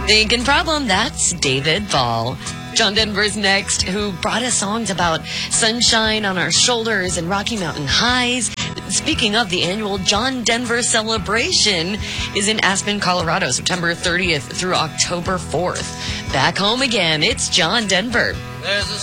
Thinking Problem, that's David Ball. John Denver's next, who brought us songs about sunshine on our shoulders and Rocky Mountain highs. Speaking of, the annual John Denver celebration is in Aspen, Colorado, September 30th through October 4th. Back home again, it's John Denver.